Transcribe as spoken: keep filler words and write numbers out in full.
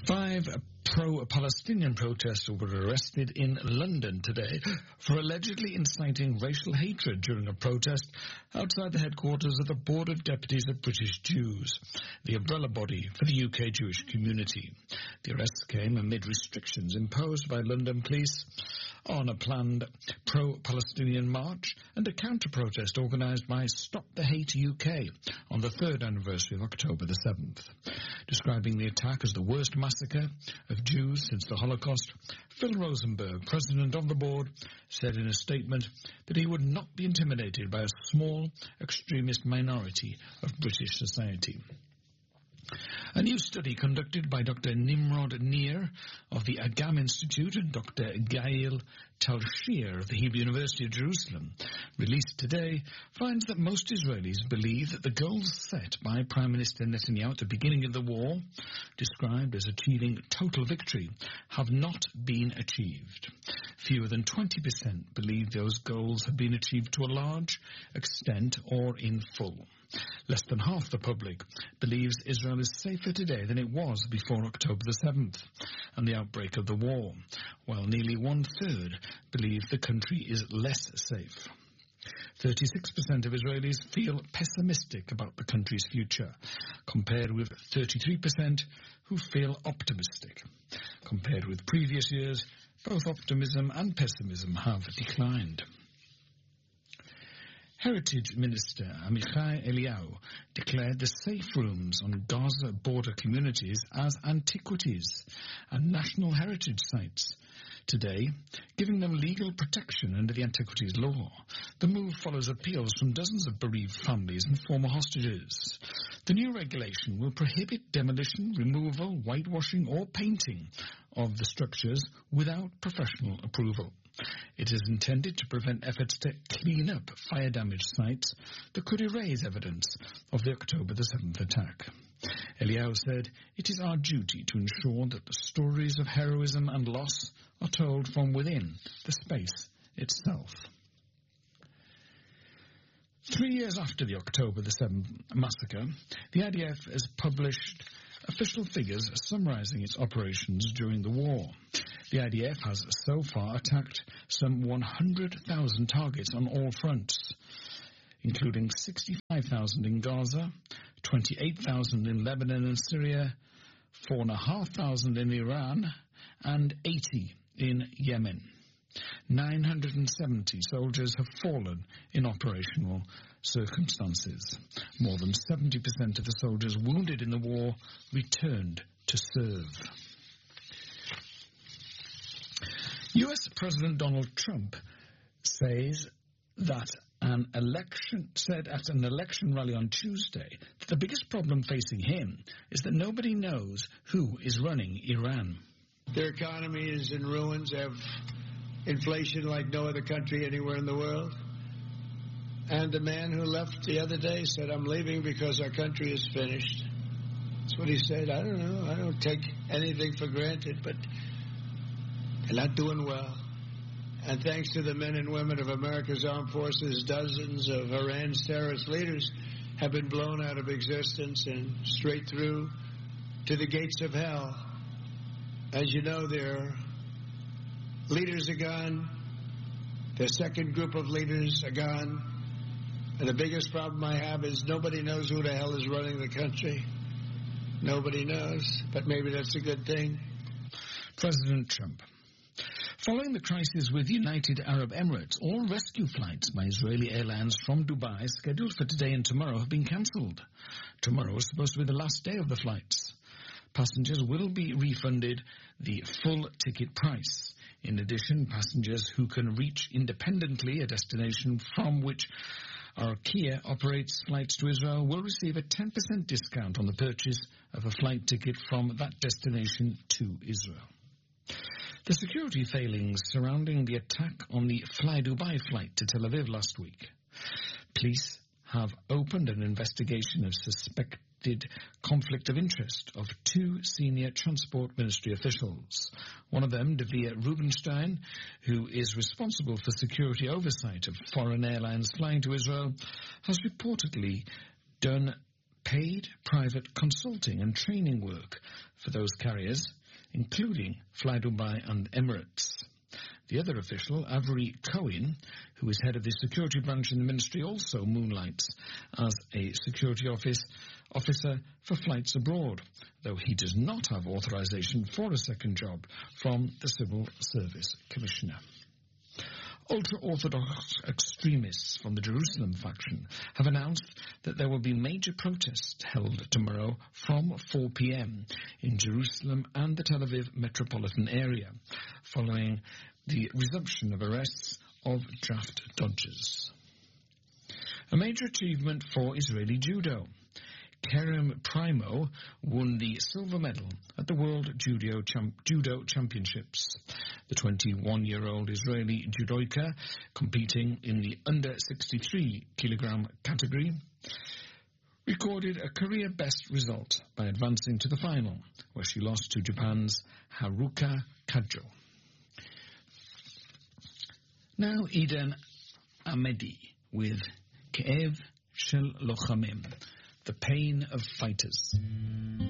Five pro-Palestinian protesters were arrested in London today for allegedly inciting racial hatred during a protest outside the headquarters of the Board of Deputies of British Jews, the umbrella body for the U K Jewish community. The arrests came amid restrictions imposed by London police on a planned pro-Palestinian march and a counter-protest organised by Stop the Hate U K on the third anniversary of October the seventh. Describing the attack as the worst massacre of Jews since the Holocaust, Phil Rosenberg, president of the board, said in a statement that he would not be intimidated by a small extremist minority of British society. A new study conducted by Doctor Nimrod Nir of the Agam Institute and Doctor Gail Talshir of the Hebrew University of Jerusalem, released today, finds that most Israelis believe that the goals set by Prime Minister Netanyahu at the beginning of the war, described as achieving total victory, have not been achieved. Fewer than twenty percent believe those goals have been achieved to a large extent or in full. Less than half the public believes Israel is safer today than it was before October the seventh and the outbreak of the war, while nearly one-third believe the country is less safe. thirty-six percent of Israelis feel pessimistic about the country's future, compared with thirty-three percent who feel optimistic. Compared with previous years, both optimism and pessimism have declined. Heritage Minister Amichai Eliyahu declared the safe rooms on Gaza border communities as antiquities and national heritage sites today, giving them legal protection under the antiquities law. The move follows appeals from dozens of bereaved families and former hostages. The new regulation will prohibit demolition, removal, whitewashing or painting of the structures without professional approval. It is intended to prevent efforts to clean up fire-damaged sites that could erase evidence of the October the seventh attack. Eliyahu said, "It is our duty to ensure that the stories of heroism and loss are told from within the space itself." Three years after the October the seventh massacre, the I D F has published official figures summarizing its operations during the war. The I D F has so far attacked some one hundred thousand targets on all fronts, including sixty-five thousand in Gaza, twenty-eight thousand in Lebanon and Syria, four thousand five hundred in Iran, and eighty in Yemen. nine hundred seventy soldiers have fallen in operational circumstances. More than seventy percent of the soldiers wounded in the war returned to serve. U S President Donald Trump says that an election said at an election rally on Tuesday that the biggest problem facing him is that nobody knows who is running Iran. Their economy is in ruins. They have inflation like no other country anywhere in the world. And the man who left the other day said, "I'm leaving because our country is finished." That's what he said. I don't know. I don't take anything for granted, but they're not doing well. And thanks to the men and women of America's armed forces, dozens of Iran's terrorist leaders have been blown out of existence and straight through to the gates of hell. As you know, their leaders are gone. Their second group of leaders are gone. And the biggest problem I have is nobody knows who the hell is running the country. Nobody knows. But maybe that's a good thing. President Trump. Following the crisis with United Arab Emirates, all rescue flights by Israeli Airlines from Dubai scheduled for today and tomorrow have been cancelled. Tomorrow is supposed to be the last day of the flights. Passengers will be refunded the full ticket price. In addition, passengers who can reach independently a destination from which Arkia operates flights to Israel will receive a ten percent discount on the purchase of a flight ticket from that destination to Israel. The security failings surrounding the attack on the Fly Dubai flight to Tel Aviv last week. Police have opened an investigation of suspected conflict of interest of two senior Transport Ministry officials. One of them, Davia Rubenstein, who is responsible for security oversight of foreign airlines flying to Israel, has reportedly done paid private consulting and training work for those carriers, including Fly Dubai and Emirates. The other official, Avery Cohen, who is head of the security branch in the ministry, also moonlights as a security office officer for flights abroad, though he does not have authorization for a second job from the Civil Service Commissioner. Ultra-Orthodox extremists from the Jerusalem faction have announced that there will be major protests held tomorrow from four p.m. in Jerusalem and the Tel Aviv metropolitan area, following the resumption of arrests of draft dodgers. A major achievement for Israeli judo. Kerem Primo won the silver medal at the World Judo, Champ- Judo Championships. The twenty-one-year-old Israeli judoka, competing in the under sixty-three kilogram category, recorded a career best result by advancing to the final, where she lost to Japan's Haruka Kajo. Now Eden Amedi with Ke'ev Shel Lochamim, the pain of fighters.